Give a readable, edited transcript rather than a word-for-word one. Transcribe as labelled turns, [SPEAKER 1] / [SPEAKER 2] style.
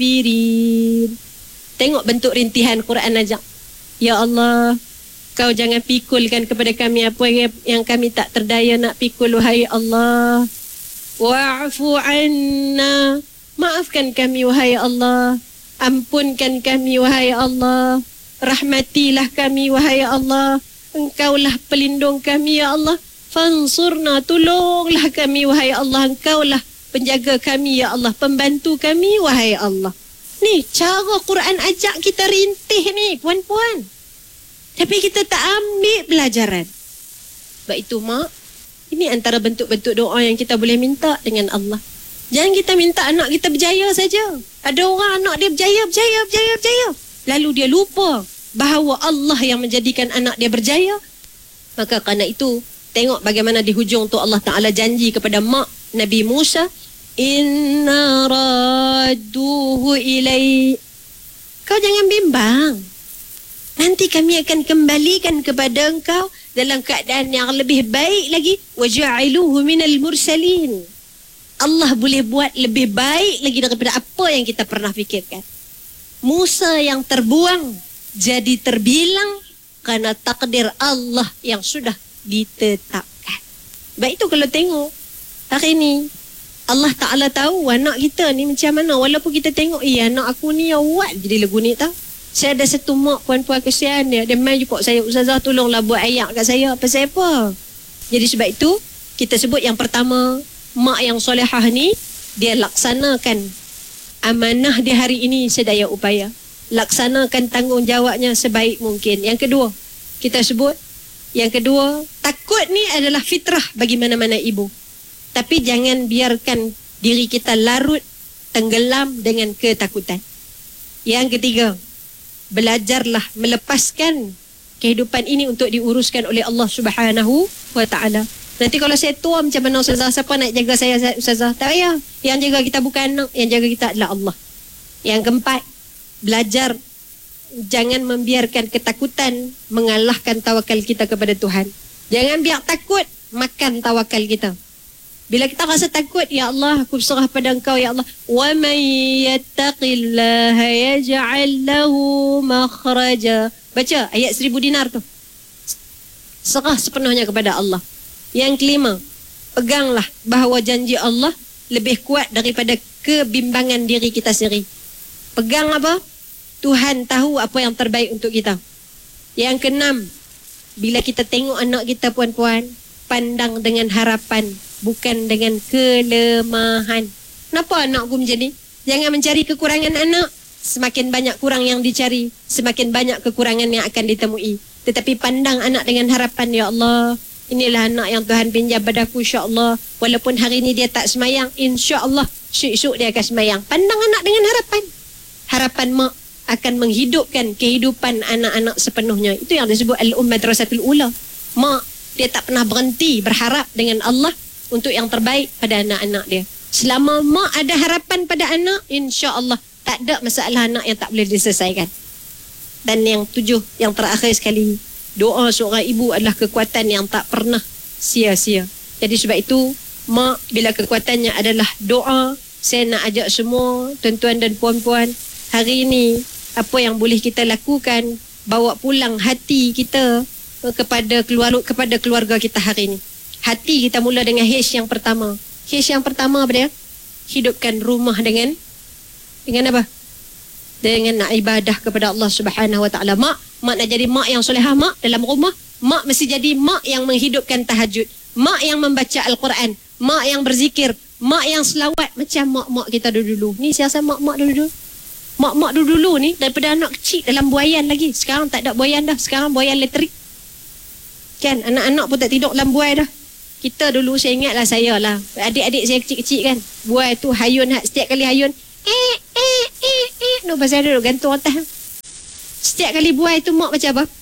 [SPEAKER 1] sabirin. Tengok bentuk rintihan Quran ajak. Ya Allah, Kau jangan pikulkan kepada kami apa yang kami tak terdaya nak pikul, wahai Allah. Wa'fu anna, maafkan kami wahai Allah. Ampunkan kami wahai Allah. Rahmatilah kami wahai Allah. Engkaulah pelindung kami ya Allah. Fansurna, tolonglah kami wahai Allah. Engkaulah penjaga kami ya Allah, pembantu kami wahai Allah. Ni cara Quran ajak kita rintih ni puan-puan. Tapi kita tak ambil pelajaran. Sebab itu mak, ini antara bentuk-bentuk doa yang kita boleh minta dengan Allah. Jangan kita minta anak kita berjaya saja. Ada orang anak dia berjaya. Lalu dia lupa bahawa Allah yang menjadikan anak dia berjaya. Maka kerana itu, tengok bagaimana di hujung tu Allah Ta'ala janji kepada mak Nabi Musa, inna radduhu ilai. Kau jangan bimbang. Nanti kami akan kembalikan kepada engkau dalam keadaan yang lebih baik lagi. Waja'aluhu minal mursalin. Allah boleh buat lebih baik lagi daripada apa yang kita pernah fikirkan. Musa yang terbuang jadi terbilang kerana takdir Allah yang sudah ditetapkan. Baik itu kalau tengok hari ni Allah Ta'ala tahu anak kita ni macam mana. Walaupun kita tengok, anak aku ni awak jadi lagu ni tau. Saya ada satu mak puan-puan kesian dia. Dia main jumpa saya, Ustazah tolonglah buat ayak kat saya. Pasal apa? Jadi sebab itu, kita sebut yang pertama, mak yang solehah ni, dia laksanakan amanah dia hari ini sedaya upaya. Laksanakan tanggungjawabnya sebaik mungkin. Yang kedua, kita sebut, takut ni adalah fitrah bagi mana-mana ibu. Tapi jangan biarkan diri kita larut, tenggelam dengan ketakutan. Yang ketiga, belajarlah melepaskan kehidupan ini untuk diuruskan oleh Allah Subhanahu wa Ta'ala. Nanti kalau saya tua macam mana Ustazah, siapa nak jaga saya Ustazah? Tak payah. Yang jaga kita bukan anak, yang jaga kita adalah Allah. Yang keempat, belajar jangan membiarkan ketakutan mengalahkan tawakal kita kepada Tuhan. Jangan biar takut makan tawakal kita. Bila kita rasa takut, ya Allah, aku berserah pada Engkau, ya Allah. Wa may yattaqillaha yaj'al lahu makhraja. Baca ayat 1000 dinar tu. Serah sepenuhnya kepada Allah. Yang kelima, peganglah bahawa janji Allah lebih kuat daripada kebimbangan diri kita sendiri. Pegang apa? Tuhan tahu apa yang terbaik untuk kita. Yang keenam, bila kita tengok anak kita puan-puan, pandang dengan harapan, bukan dengan kelemahan. Kenapa anakku macam ni? Jangan mencari kekurangan anak. Semakin banyak kurang yang dicari, semakin banyak kekurangan yang akan ditemui. Tetapi pandang anak dengan harapan, ya Allah, inilah anak yang Tuhan pinjam padaku, insya-Allah. Walaupun hari ini dia tak semayang, insya-Allah esok-esok dia akan semayang. Pandang anak dengan harapan. Harapan mak akan menghidupkan kehidupan anak-anak sepenuhnya. Itu yang disebut al-madrasatul ula. Mak, dia tak pernah berhenti berharap dengan Allah untuk yang terbaik pada anak-anak dia. Selama mak ada harapan pada anak, insya-Allah tak ada masalah anak yang tak boleh diselesaikan. Dan yang 7, yang terakhir sekali, doa seorang ibu adalah kekuatan yang tak pernah sia-sia. Jadi sebab itu, mak bila kekuatannya adalah doa, saya nak ajak semua tuan-tuan dan puan-puan, hari ini apa yang boleh kita lakukan, bawa pulang hati kita kepada keluarga kita hari ini. Hati kita mula dengan H yang pertama. H yang pertama apa dia? Hidupkan rumah dengan apa? Dengan nak ibadah kepada Allah Subhanahu wa Ta'ala. Mak nak jadi mak yang solehah mak dalam rumah. Mak mesti jadi mak yang menghidupkan tahajud. Mak yang membaca Al-Quran. Mak yang berzikir. Mak yang selawat macam mak-mak kita dulu-dulu. Ni saya rasa mak-mak dulu-dulu. Mak-mak dulu-dulu ni daripada anak kecil dalam buaian lagi. Sekarang tak ada buaian dah. Sekarang buaian elektrik. Kan anak-anak pun tak tidur dalam buai dah. Kita dulu saya ingatlah saya lah. Adik-adik saya kecil-kecil kan. Buai tu hayun setiap kali hayun. No pasal ada gantung atas. Setiap kali buai tu mak macam apa?